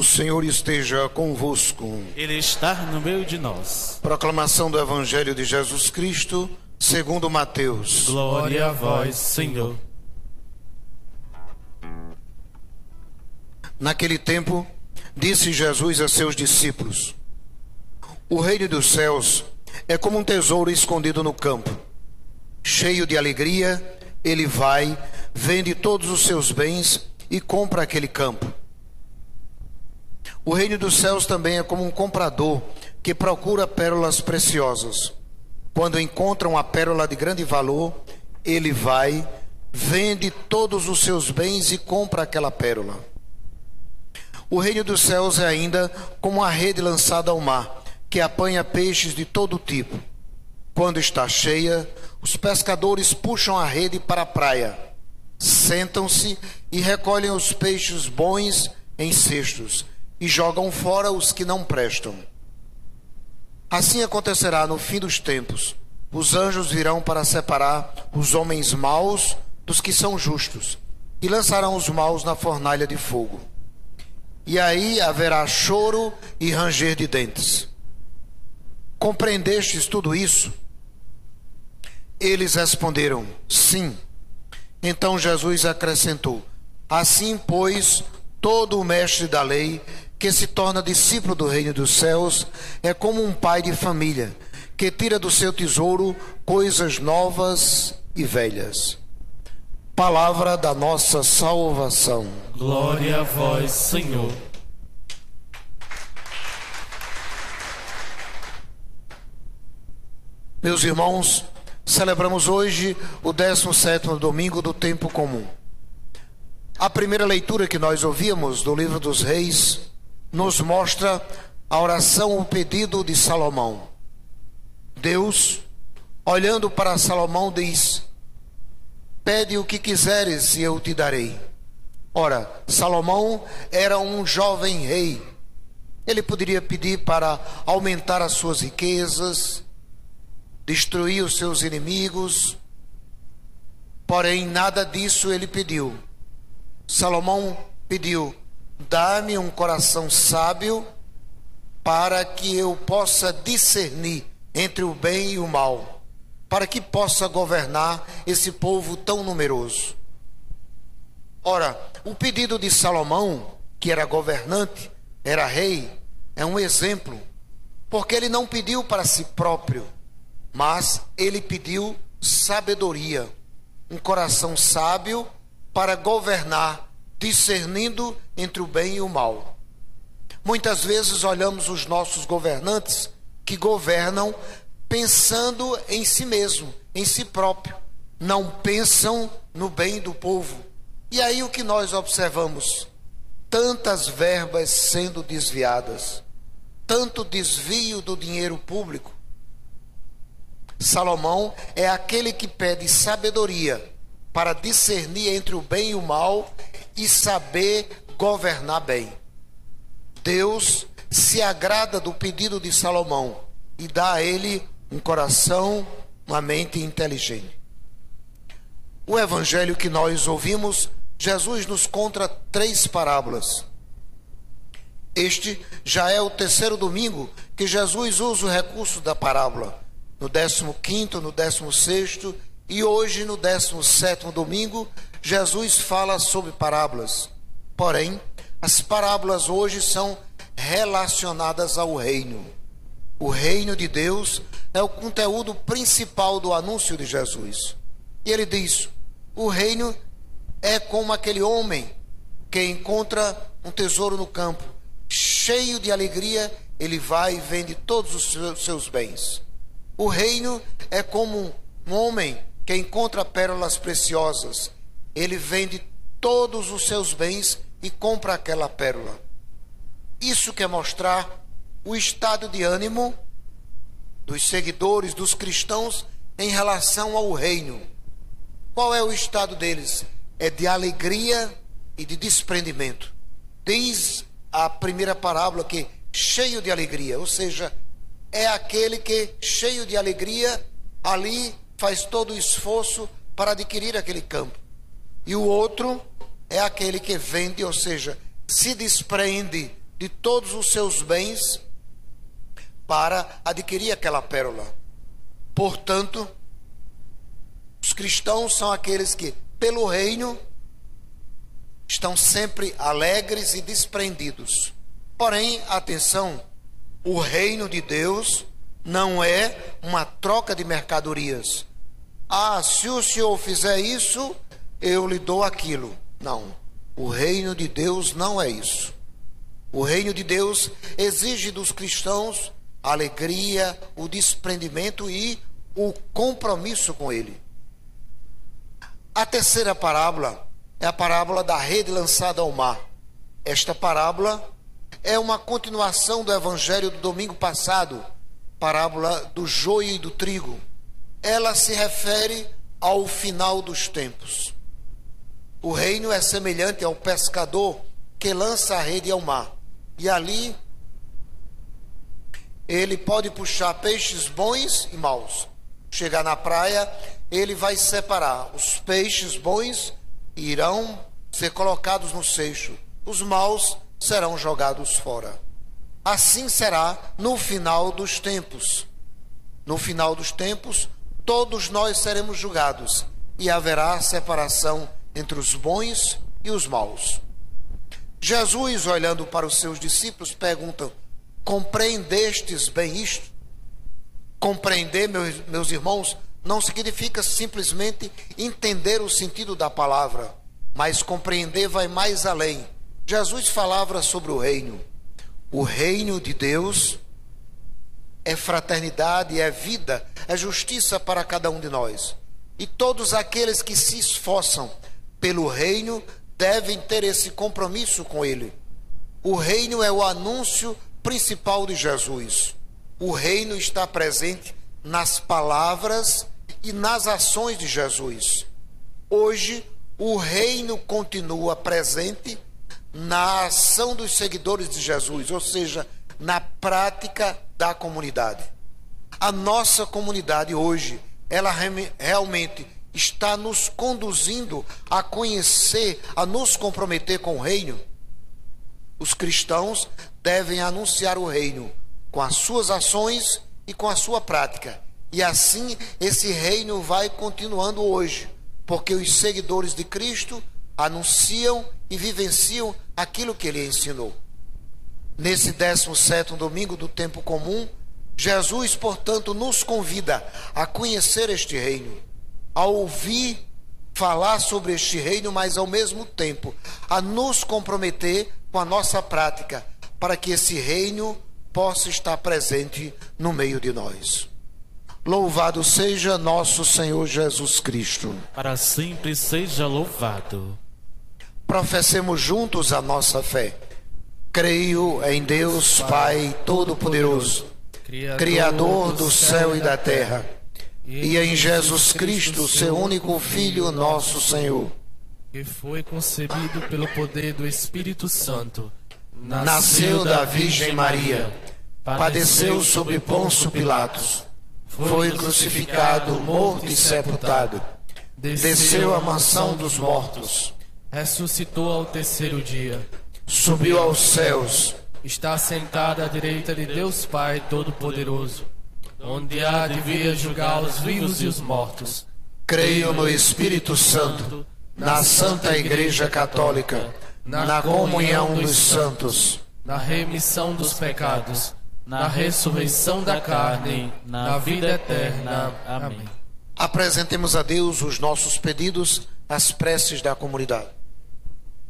O Senhor esteja convosco. Ele está no meio de nós. Proclamação do Evangelho de Jesus Cristo, segundo Mateus. Glória a vós, Senhor. Naquele tempo, disse Jesus a seus discípulos: O reino dos céus é como um tesouro escondido no campo. Cheio de alegria, ele vai, vende todos os seus bens e compra aquele campo. O reino dos céus também é como um comprador que procura pérolas preciosas. Quando encontra uma pérola de grande valor, ele vai, vende todos os seus bens e compra aquela pérola. O reino dos céus é ainda como uma rede lançada ao mar, que apanha peixes de todo tipo. Quando está cheia, os pescadores puxam a rede para a praia, sentam-se e recolhem os peixes bons em cestos e jogam fora os que não prestam. Assim acontecerá no fim dos tempos. Os anjos virão para separar os homens maus dos que são justos e lançarão os maus na fornalha de fogo. E aí haverá choro e ranger de dentes. Compreendestes tudo isso? Eles responderam: sim. Então Jesus acrescentou: assim, pois, todo o mestre da lei que se torna discípulo do reino dos céus é como um pai de família que tira do seu tesouro coisas novas e velhas. Palavra da nossa salvação. Glória a vós, Senhor. Meus irmãos, celebramos hoje o 17º domingo do tempo comum. A primeira leitura que nós ouvimos do livro dos Reis nos mostra a oração, o pedido de Salomão. Deus, olhando para Salomão, diz: pede o que quiseres e eu te darei. Ora, Salomão era um jovem rei. Ele poderia pedir para aumentar as suas riquezas, destruir os seus inimigos, porém nada disso ele pediu. Salomão pediu: dá-me um coração sábio para que eu possa discernir entre o bem e o mal, para que possa governar esse povo tão numeroso. Ora, o pedido de Salomão, que era governante, era rei, é um exemplo, porque ele não pediu para si próprio, mas ele pediu sabedoria, um coração sábio para governar, discernindo entre o bem e o mal. Muitas vezes olhamos os nossos governantes que governam pensando em si mesmo, em si próprio, não pensam no bem do povo. E aí o que nós observamos? Tantas verbas sendo desviadas, tanto desvio do dinheiro público. Salomão é aquele que pede sabedoria para discernir entre o bem e o mal e saber governar bem. Deus se agrada do pedido de Salomão e dá a ele um coração, uma mente inteligente. O evangelho que nós ouvimos, Jesus nos conta 3 parábolas. Este já é o 3º domingo que Jesus usa o recurso da parábola. No 15º, no 16º e hoje no 17º domingo, Jesus fala sobre parábolas. Porém, as parábolas hoje são relacionadas ao reino. O reino de Deus é o conteúdo principal do anúncio de Jesus. E ele diz: o reino é como aquele homem que encontra um tesouro no campo. Cheio de alegria, ele vai e vende todos os seus bens. O reino é como um homem que encontra pérolas preciosas. Ele vende todos os seus bens e compra aquela pérola. Isso quer mostrar o estado de ânimo dos seguidores, dos cristãos, em relação ao reino. Qual é o estado deles? É de alegria e de desprendimento. Diz a primeira parábola que cheio de alegria, ou seja, é aquele que, cheio de alegria, ali faz todo o esforço para adquirir aquele campo. E o outro é aquele que vende, ou seja, se desprende de todos os seus bens para adquirir aquela pérola. Portanto, os cristãos são aqueles que, pelo reino, estão sempre alegres e desprendidos. Porém, atenção, o reino de Deus não é uma troca de mercadorias. Ah, se o senhor fizer isso, eu lhe dou aquilo. Não, o reino de Deus não é isso. O reino de Deus exige dos cristãos a alegria, o desprendimento e o compromisso com Ele. A terceira parábola é a parábola da rede lançada ao mar. Esta parábola é uma continuação do evangelho do domingo passado, parábola do joio e do trigo. Ela se refere ao final dos tempos. O reino é semelhante ao pescador que lança a rede ao mar. E ali ele pode puxar peixes bons e maus. Chegar na praia, ele vai separar. Os peixes bons irão ser colocados no cesto. Os maus serão jogados fora. Assim será no final dos tempos. No final dos tempos, todos nós seremos julgados e haverá separação entre os bons e os maus. Jesus, olhando para os seus discípulos, pergunta: compreendestes bem isto? Compreender, meus irmãos, não significa simplesmente entender o sentido da palavra, mas compreender vai mais além. Jesus falava sobre o reino. O reino de Deus é fraternidade, é vida, é justiça para cada um de nós. E todos aqueles que se esforçam pelo reino devem ter esse compromisso com Ele. O reino é o anúncio principal de Jesus. O reino está presente nas palavras e nas ações de Jesus. Hoje, o reino continua presente na ação dos seguidores de Jesus, ou seja, na prática da comunidade. A nossa comunidade hoje, ela realmente está nos conduzindo a conhecer, a nos comprometer com o reino. Os cristãos devem anunciar o reino com as suas ações e com a sua prática. E assim esse reino vai continuando hoje, porque os seguidores de Cristo anunciam e vivenciam aquilo que Ele ensinou. Nesse 17º domingo do tempo comum, Jesus, portanto, nos convida a conhecer este reino, a ouvir falar sobre este reino, mas ao mesmo tempo a nos comprometer com a nossa prática, para que esse reino possa estar presente no meio de nós. Louvado seja nosso Senhor Jesus Cristo. Para sempre seja louvado. Professemos juntos a nossa fé. Creio em Deus Pai Todo-Poderoso, Criador do céu e da terra, e em Jesus Cristo, seu único Filho, nosso Senhor, que foi concebido pelo poder do Espírito Santo, nasceu da Virgem Maria, padeceu sob Pôncio Pilatos, foi crucificado, morto e sepultado, desceu à mansão dos mortos, ressuscitou ao terceiro dia, subiu aos céus, está sentado à direita de Deus Pai Todo-Poderoso, onde há de vir julgar os vivos e os mortos. Creio no Espírito Santo, na Santa Igreja Católica, na comunhão dos santos, na remissão dos pecados, na ressurreição da carne, na vida eterna. Amém. Apresentemos a Deus os nossos pedidos, as preces da comunidade.